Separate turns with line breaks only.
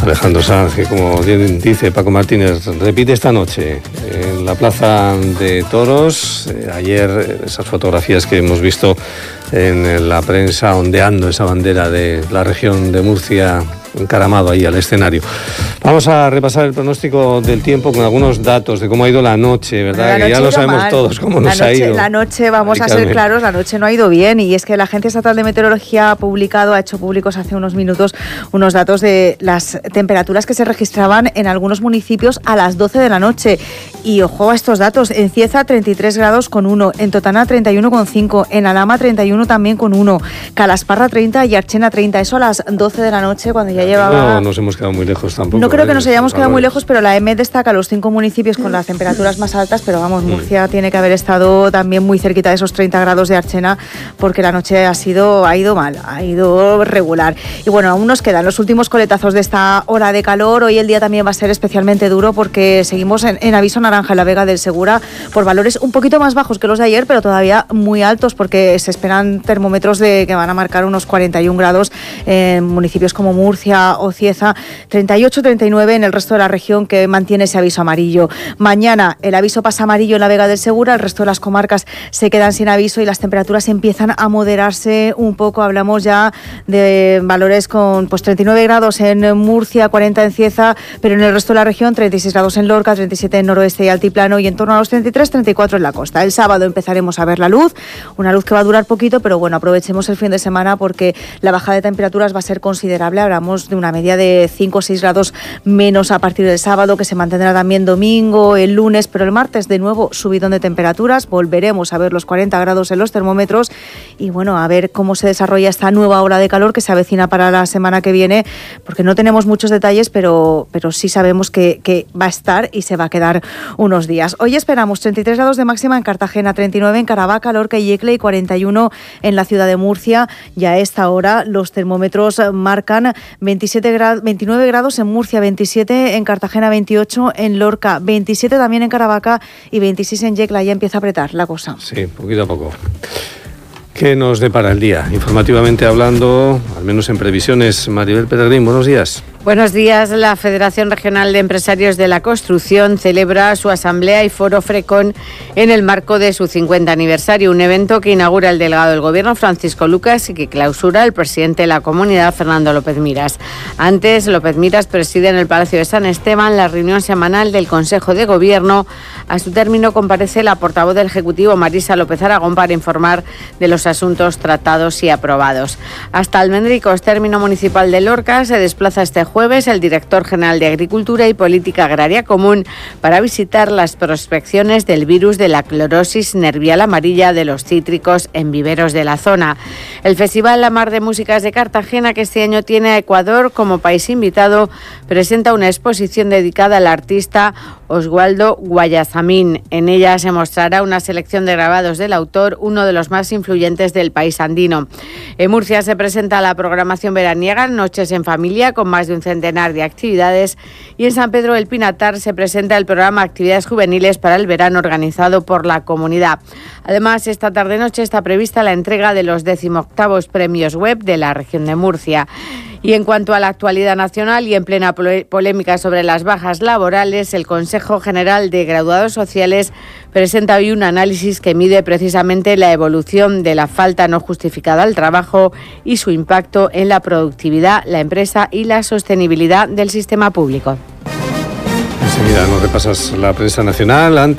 Alejandro Sanz, que como bien dice Paco Martínez, repite esta noche en la Plaza de Toros. Ayer esas fotografías que hemos visto en la prensa ondeando esa bandera de la región de Murcia, encaramado ahí al escenario. Vamos a repasar el pronóstico del tiempo con algunos datos de cómo ha ido la noche, ¿verdad? Que ya lo sabemos todos, cómo nos ha ido.
La noche, vamos a ser claros, la noche no ha ido bien, y es que la Agencia Estatal de Meteorología ha hecho públicos hace unos minutos unos datos de las temperaturas que se registraban en algunos municipios a las 12 de la noche. Y ojo a estos datos: en Cieza 33 grados con 1, en Totana 31,5, en Alhama 31 también con 1, Calasparra 30 y Archena 30. Eso a las 12 de la noche, cuando ya llevaba...
No nos hemos quedado muy lejos tampoco.
No creo que nos hayamos quedado muy lejos, pero la EMET destaca los 5 municipios con las temperaturas más altas, pero vamos, Murcia tiene que haber estado también muy cerquita de esos 30 grados de Archena, porque la noche ha ido mal, ha ido regular. Y bueno, aún nos quedan los últimos coletazos de esta hora de calor. Hoy el día también va a ser especialmente duro, porque seguimos en aviso naranja en la Vega del Segura por valores un poquito más bajos que los de ayer, pero todavía muy altos, porque se esperan termómetros que van a marcar unos 41 grados en municipios como Murcia o Cieza, 38, 39 en el resto de la región, que mantiene ese aviso amarillo. Mañana el aviso pasa amarillo en la Vega del Segura, el resto de las comarcas se quedan sin aviso y las temperaturas empiezan a moderarse un poco. Hablamos ya de valores con 39 grados en Murcia, 40 en Cieza, pero en el resto de la región 36 grados en Lorca, 37 en noroeste y altiplano, y en torno a los 33, 34 en la costa. El sábado empezaremos a ver la luz, una luz que va a durar poquito, pero bueno, aprovechemos el fin de semana porque la bajada de temperaturas va a ser considerable. Hablamos de una media de 5 o 6 grados menos a partir del sábado, que se mantendrá también domingo, el lunes, pero el martes de nuevo subidón de temperaturas, volveremos a ver los 40 grados en los termómetros, y bueno, a ver cómo se desarrolla esta nueva ola de calor que se avecina para la semana que viene, porque no tenemos muchos detalles, pero sí sabemos que va a estar y se va a quedar unos días. Hoy esperamos 33 grados de máxima en Cartagena, 39 en Caravaca, Lorca y Yecla y 41 en la ciudad de Murcia. Ya a esta hora los termómetros marcan 29 grados en Murcia, 27 en Cartagena, 28 en Lorca, 27 también en Caravaca y 26 en Yecla. Ya empieza a apretar la cosa.
Sí, poquito a poco. ¿Qué nos depara el día? Informativamente hablando, al menos en previsiones. Maribel Peregrín, buenos días.
Buenos días. La Federación Regional de Empresarios de la Construcción celebra su asamblea y foro FRECON en el marco de su 50 aniversario, un evento que inaugura el delegado del Gobierno, Francisco Lucas, y que clausura el presidente de la comunidad, Fernando López Miras. Antes, López Miras preside en el Palacio de San Esteban la reunión semanal del Consejo de Gobierno. A su término comparece la portavoz del Ejecutivo, Marisa López Aragón, para informar de los asuntos tratados y aprobados. Hasta Almendricos, término municipal de Lorca, se desplaza este jueves el director general de Agricultura y Política Agraria Común para visitar las prospecciones del virus de la clorosis nervial amarilla de los cítricos en viveros de la zona. El Festival La Mar de Músicas de Cartagena, que este año tiene a Ecuador como país invitado, presenta una exposición dedicada al artista Oswaldo Guayazamín. En ella se mostrará una selección de grabados del autor, uno de los más influyentes del país andino. En Murcia se presenta la programación veraniega, Noches en Familia, con más de un centenar de actividades, y en San Pedro del Pinatar se presenta el programa Actividades Juveniles para el Verano, organizado por la comunidad. Además, esta tarde-noche está prevista la entrega de los 18º premios web de la región de Murcia. Y en cuanto a la actualidad nacional y en plena polémica sobre las bajas laborales, el Consejo General de Graduados Sociales presenta hoy un análisis que mide precisamente la evolución de la falta no justificada al trabajo y su impacto en la productividad, la empresa y la sostenibilidad del sistema público.
Enseguida nos repasas la prensa nacional. Antes